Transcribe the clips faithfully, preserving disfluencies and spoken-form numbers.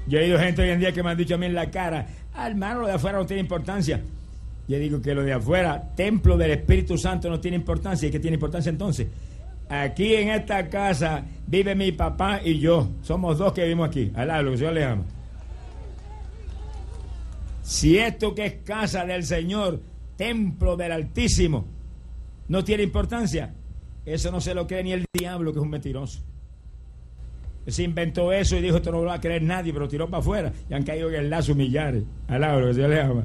Yo he oído gente hoy en día que me han dicho a mí en la cara, ah, hermano, lo de afuera no tiene importancia. Yo digo que lo de afuera, templo del Espíritu Santo, no tiene importancia. ¿Y qué tiene importancia entonces? Aquí en esta casa vive mi papá y yo. Somos dos que vivimos aquí. Alá, lo que el Señor le ama. Si esto que es casa del Señor, templo del Altísimo, no tiene importancia, eso no se lo cree ni el diablo, que es un mentiroso. Se inventó eso y dijo, esto no lo va a creer nadie, pero tiró para afuera y han caído en el lazo millares. Alá, lo que el Señor le ama.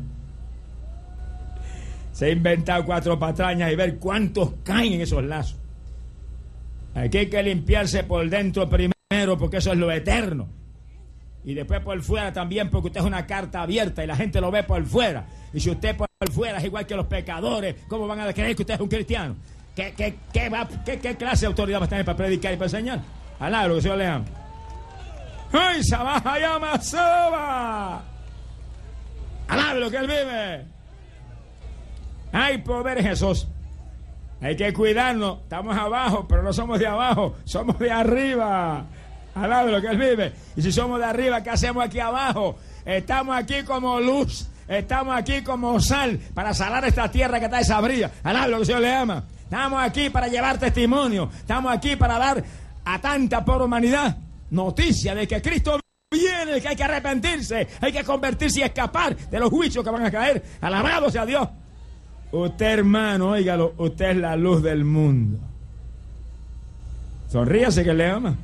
Se ha inventado cuatro patrañas y ver cuántos caen en esos lazos. Aquí hay que limpiarse por dentro primero, porque eso es lo eterno. Y después por fuera también, porque usted es una carta abierta y la gente lo ve por fuera. Y si usted por fuera es igual que los pecadores, ¿cómo van a creer que usted es un cristiano? ¿Qué, qué, qué, va, qué, qué clase de autoridad va a tener para predicar y para enseñar? Alá, lo que el Señor le ama. ¡Ay, Sabaja llama Soba! Alá, lo que Él vive. Ay, pobre Jesús. Hay que cuidarnos. Estamos abajo, pero no somos de abajo, somos de arriba. Al lado de lo que Él vive. Y si somos de arriba, ¿qué hacemos aquí abajo? Estamos aquí como luz, estamos aquí como sal, para salar esta tierra que está desabrida. Al lado de lo que el Señor le ama. Estamos aquí para llevar testimonio. Estamos aquí para dar a tanta pobre humanidad noticia de que Cristo viene, que hay que arrepentirse, hay que convertirse y escapar de los juicios que van a caer. Alabado sea Dios. Usted, hermano, óigalo, usted es la luz del mundo. Sonríase que le ama.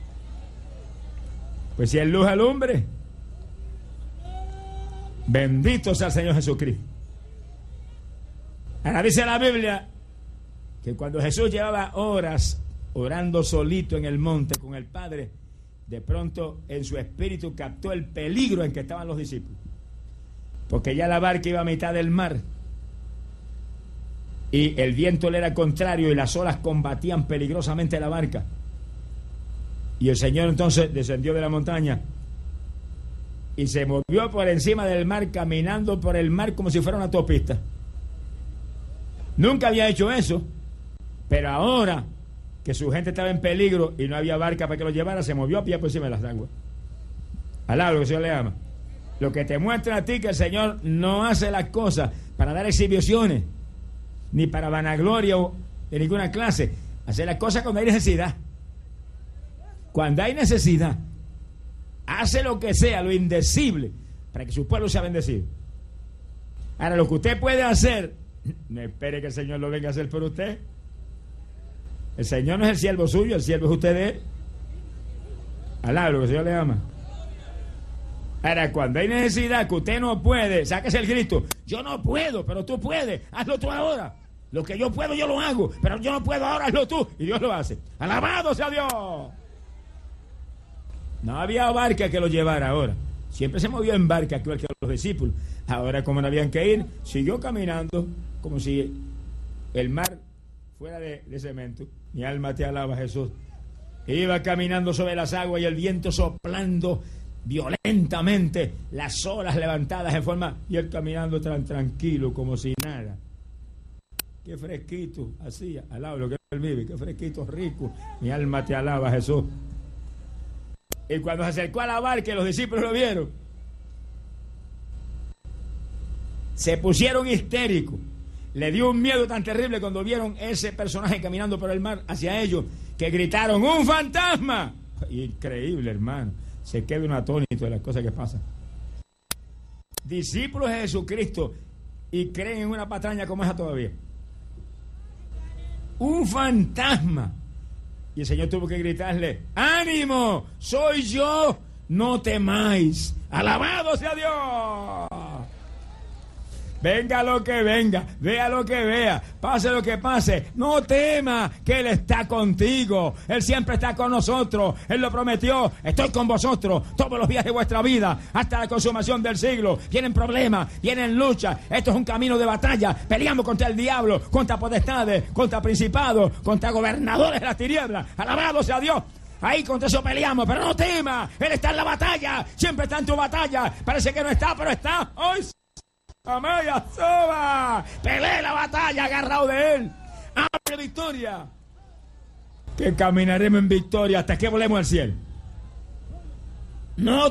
Pues si es luz al hombre, bendito sea el Señor Jesucristo. Ahora dice la Biblia que cuando Jesús llevaba horas orando solito en el monte con el Padre, de pronto en su espíritu captó el peligro en que estaban los discípulos, porque ya la barca iba a mitad del mar y el viento le era contrario y las olas combatían peligrosamente la barca. Y el Señor entonces descendió de la montaña y se movió por encima del mar, caminando por el mar como si fuera una autopista. Nunca había hecho eso, pero ahora que su gente estaba en peligro y no había barca para que lo llevara, se movió a pie por encima de las aguas. Alá, lo que el Señor le ama. Lo que te muestra a ti que el Señor no hace las cosas para dar exhibiciones, ni para vanagloria de ninguna clase. Hace las cosas cuando hay necesidad. Cuando hay necesidad, hace lo que sea, lo indecible, para que su pueblo sea bendecido. Ahora, lo que usted puede hacer, no espere que el Señor lo venga a hacer por usted. El Señor no es el siervo suyo, el siervo es usted de Él. Alá, lo que el Señor le ama. Ahora, cuando hay necesidad que usted no puede, sáquese el grito. Yo no puedo, pero tú puedes. Hazlo tú ahora. Lo que yo puedo, yo lo hago. Pero yo no puedo ahora, hazlo tú. Y Dios lo hace. Alabado sea Dios. No había barca que lo llevara ahora. Siempre se movió en barca igual que los discípulos. Ahora, como no habían que ir, siguió caminando como si el mar fuera de, de cemento. Mi alma te alaba, Jesús. Iba caminando sobre las aguas y el viento soplando violentamente, las olas levantadas en forma, y él caminando tan tranquilo como si nada. Qué fresquito hacía, alaba lo que él vive, qué fresquito, rico. Mi alma te alaba, Jesús. Y cuando se acercó a la barca, los discípulos lo vieron, se pusieron histéricos. Le dio un miedo tan terrible cuando vieron ese personaje caminando por el mar hacia ellos, que gritaron: ¡un fantasma! Increíble, hermano. Se queda un atónito de las cosas que pasan. Discípulos de Jesucristo y creen en una patraña como esa todavía. Un fantasma. Y el Señor tuvo que gritarle: ¡ánimo! ¡Soy yo! ¡No temáis! ¡Alabado sea Dios! Venga lo que venga, vea lo que vea, pase lo que pase, no tema, que Él está contigo. Él siempre está con nosotros. Él lo prometió: estoy con vosotros todos los días de vuestra vida, hasta la consumación del siglo. Vienen problemas, vienen luchas. Esto es un camino de batalla. Peleamos contra el diablo, contra potestades, contra principados, contra gobernadores de las tinieblas. Alabado sea Dios. Ahí contra eso peleamos, pero no tema. Él está en la batalla, siempre está en tu batalla. Parece que no está, pero está. ¡Hoy! Amaya Soba, pelee la batalla agarrado de Él. Abre victoria, que caminaremos en victoria hasta que volemos al cielo. No